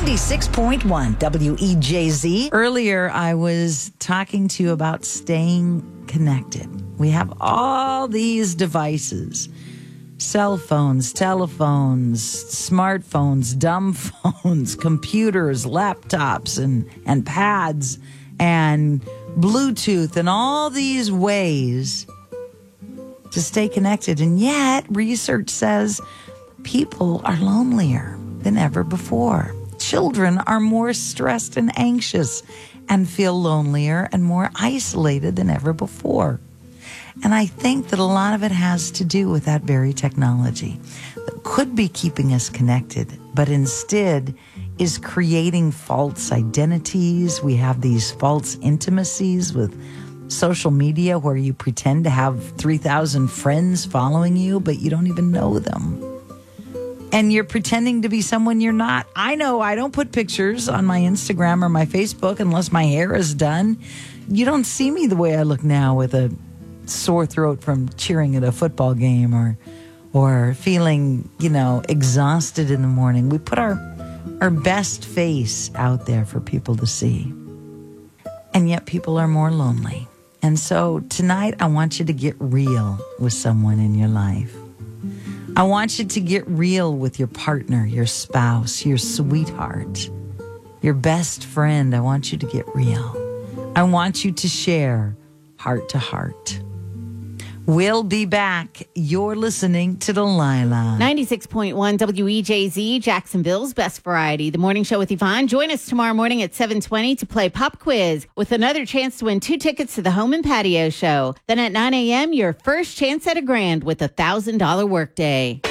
96.1 WEJZ. Earlier, I was talking to you about staying connected. We have all these devices. Cell phones, telephones, smartphones, dumb phones, computers, laptops, and pads, and Bluetooth, and all these ways to stay connected. And yet, research says people are lonelier than ever before. Children are more stressed and anxious and feel lonelier and more isolated than ever before. And I think that a lot of it has to do with that very technology that could be keeping us connected, but instead is creating false identities. We have these false intimacies with social media where you pretend to have 3,000 friends following you, but you don't even know them. And you're pretending to be someone you're not. I know I don't put pictures on my Instagram or my Facebook unless my hair is done. You don't see me the way I look now with a sore throat from cheering at a football game or feeling, exhausted in the morning. We put our best face out there for people to see. And yet people are more lonely. And so tonight I want you to get real with someone in your life. I want you to get real with your partner, your spouse, your sweetheart, your best friend. I want you to get real. I want you to share heart to heart. We'll be back. You're listening to Delilah. 96.1 WEJZ, Jacksonville's best variety. The morning show with Yvonne. Join us tomorrow morning at 7:20 to play Pop Quiz with another chance to win 2 tickets to the Home and Patio Show. Then at 9 a.m., your first chance at $1,000 with $1,000 workday.